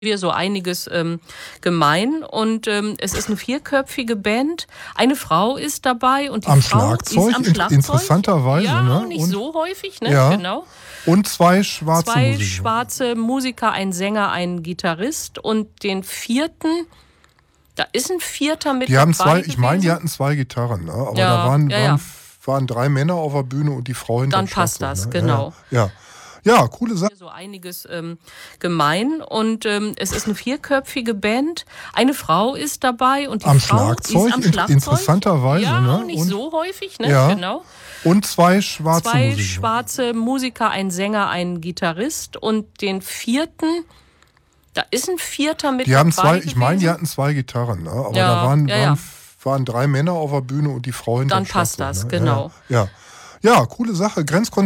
wir so einiges gemein und es ist eine vierköpfige Band. Eine Frau ist dabei und die Am Frau Schlagzeug, ist am Schlagzeug. interessanterweise. Ja, Ne? nicht Und, so häufig, ne? ja. Genau. Und zwei schwarze Zwei Musiker. schwarze Musiker, ein Sänger, ein Gitarrist und den vierten, da ist ein vierter mit Die haben dabei zwei, ich meine, die gewesen. hatten zwei Gitarren, ne? Aber Ja, da waren, ja. waren drei Männer auf der Bühne und die Frau hinterm Dann passt Schlagzeug, das, ne? genau. Ja, coole Sache. So einiges gemein und es ist eine vierköpfige Band. Eine Frau ist dabei und die Am Frau Schlagzeug, ist am Schlagzeug. interessanterweise. Ja, Ne? nicht und, so häufig, ne? Ja. Genau. Und zwei schwarze Zwei Musiker. schwarze Musiker, ein Sänger, ein Gitarrist und den vierten, da ist ein vierter mit Die haben dabei zwei, gewesen. ich meine, die hatten zwei Gitarren, ne? Aber Ja, da waren, ja. waren drei Männer auf der Bühne und die Frau hinterm Dann passt Schlagzeug, das, ne? genau. Ja, coole Sache.